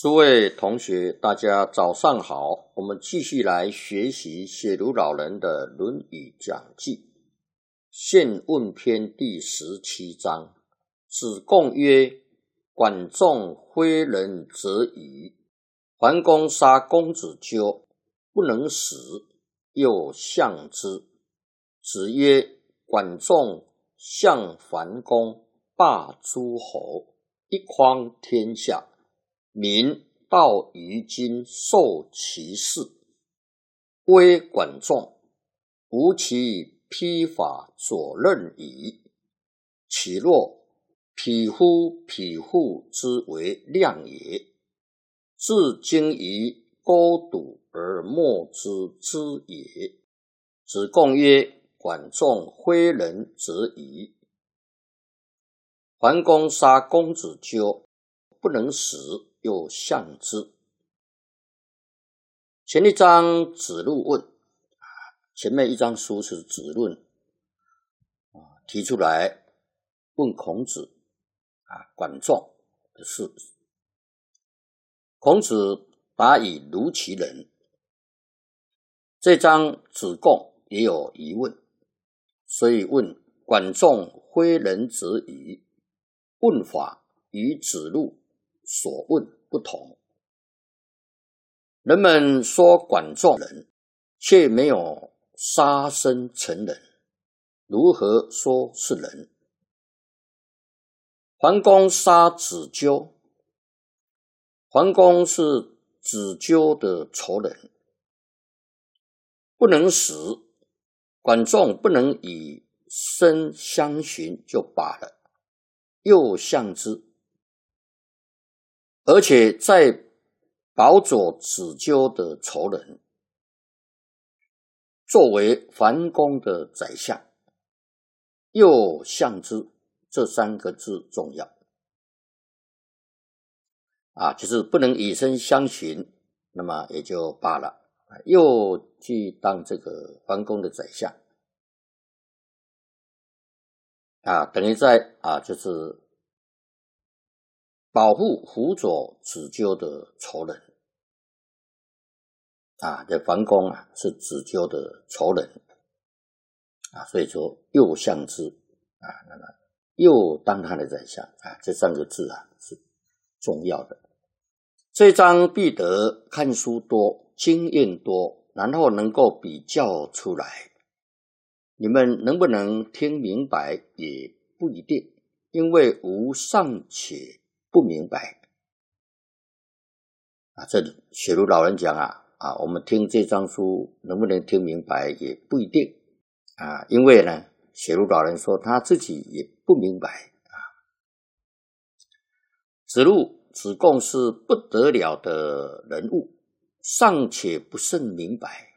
诸位同学，大家早上好。我们继续来学习写如老人的《论语》讲记。宪问篇第17章。子贡曰：管仲非人则已。桓公杀公子纠，不能死，又相之。子曰：管仲相桓公，霸诸侯，一匡天下，民道于今，受其事。微管仲，吾其披发左衽矣。岂若匹夫匹妇之为量也？自经于沟堵而莫之也。子贡曰：管仲非人则已。桓公杀公子纠，不能死，又相之。前一章子路问，前面一章书是子论提出来问孔子管仲的事。孔子答以如其人。这章子贡也有疑问，所以问管仲非人则已，问法与子路所问不同。人们说管仲人，却没有杀身成人，如何说是人？桓公杀子纠，桓公是子纠的仇人，不能死，管仲不能以身相许就罢了，又相之，而且在保佐子纠的仇人，作为桓公的宰相，又相之，这三个字重要就是不能以身相许，那么也就罢了，又去当这个桓公的宰相等于在就是保护辅佐子纠的仇人这桓公是子纠的仇人所以说又相之那么又当他的宰相这三个字是重要的。这章必得看书多，经验多，然后能够比较出来。你们能不能听明白也不一定，因为吾尚且不明白这写如老人讲我们听这章书能不能听明白也不一定因为呢，写如老人说他自己也不明白子贡是不得了的人物，尚且不甚明白